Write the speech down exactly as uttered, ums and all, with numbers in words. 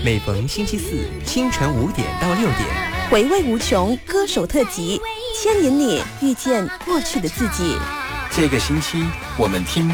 每逢星期四清晨五点到六点， 回味无穷歌手特辑，牵引你遇见过去的自己。 这个星期我们听